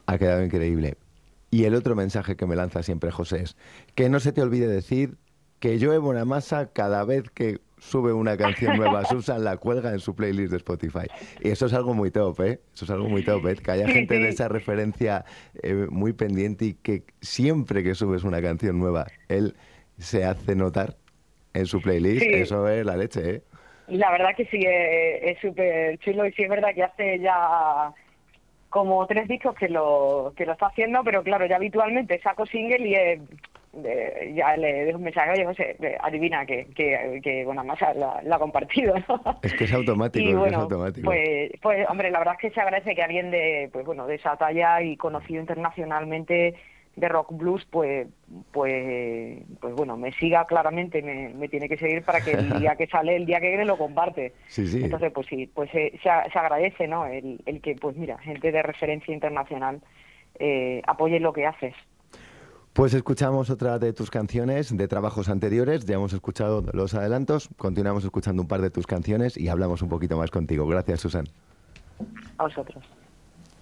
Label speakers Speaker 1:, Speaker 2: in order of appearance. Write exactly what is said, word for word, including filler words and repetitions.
Speaker 1: Ha quedado increíble. Y el otro mensaje que me lanza siempre José es que no se te olvide decir que Joe Bonamassa cada vez que sube una canción nueva, Susan la cuelga en su playlist de Spotify. Y eso es algo muy top, ¿eh? Eso es algo muy top, ¿eh? Que haya
Speaker 2: Sí,
Speaker 1: gente de
Speaker 2: sí,
Speaker 1: esa referencia eh, muy pendiente y que siempre que subes una canción nueva, él se hace notar en su playlist.
Speaker 2: sí.
Speaker 1: Eso es la leche, ¿eh?
Speaker 2: La verdad que sí, es es súper chulo y sí es verdad que hace ya como tres discos que lo que lo está haciendo, pero claro, ya habitualmente saco single y eh, eh, ya le dejo un mensaje, oye José, eh, adivina que, que, que bueno, más la, la ha compartido, ¿no?
Speaker 1: Es que es automático,
Speaker 2: Y
Speaker 1: es que es
Speaker 2: bueno,
Speaker 1: automático.
Speaker 2: pues, pues hombre, la verdad es que se agradece que alguien de, pues bueno, de esa talla y conocido internacionalmente de rock blues, pues, pues, pues bueno, me siga claramente, me, me tiene que seguir para que el día que sale, el día que viene lo comparte.
Speaker 1: Sí, sí.
Speaker 2: Entonces, pues sí, pues se, se, a- se agradece, ¿no? El, el que, pues mira, gente de referencia internacional eh, apoye lo que haces.
Speaker 1: Pues escuchamos otra de tus canciones de trabajos anteriores, ya hemos escuchado los adelantos, continuamos escuchando un par de tus canciones y hablamos un poquito más contigo. Gracias, Susan.
Speaker 2: A vosotros.